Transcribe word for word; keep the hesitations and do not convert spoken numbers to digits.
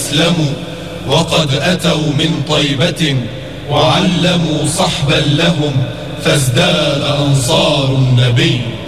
أسلموا وقد أتوا من طيبة وعلموا صحبا لهم فازداد أنصار النبي.